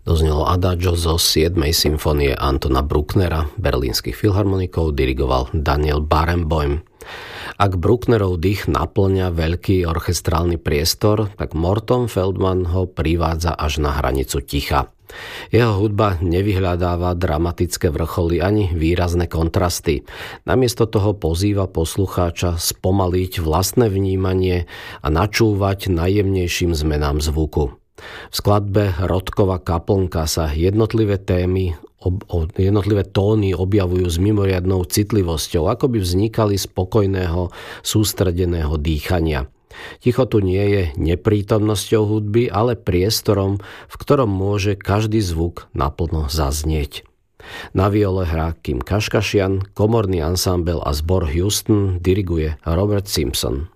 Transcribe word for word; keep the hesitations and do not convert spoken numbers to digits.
Doznelo Adagio zo siedmej symfónie Antona Brucknera, berlínskych filharmonikov dirigoval Daniel Barenboim. Ak Brucknerov dých naplňa veľký orchestrálny priestor, tak Morton Feldman ho privádza až na hranicu ticha. Jeho hudba nevyhľadáva dramatické vrcholy ani výrazné kontrasty. Namiesto toho pozýva poslucháča spomaliť vlastné vnímanie a načúvať najjemnejším zmenám zvuku. V skladbe Rodkova kaplnka sa jednotlivé témy, ob, jednotlivé tóny objavujú s mimoriadnou citlivosťou, ako by vznikali z pokojného, sústredeného dýchania. Ticho tu nie je neprítomnosťou hudby, ale priestorom, v ktorom môže každý zvuk naplno zaznieť. Na viole hrá Kim Kaškašian, komorný ansámbel a zbor Houston diriguje Robert Simpson.